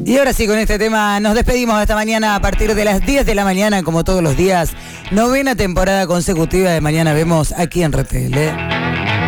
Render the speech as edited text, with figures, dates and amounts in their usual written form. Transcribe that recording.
Y ahora sí, con este tema nos despedimos esta mañana a partir de las 10 de la mañana, como todos los días. 9ª temporada consecutiva de Mañana Vemos aquí en RTL.